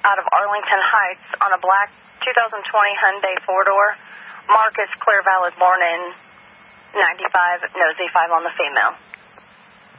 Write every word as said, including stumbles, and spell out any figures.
out of Arlington Heights on a black two thousand twenty Hyundai four-door. Mark is clear valid, born in ninety-five, nosy five on the female.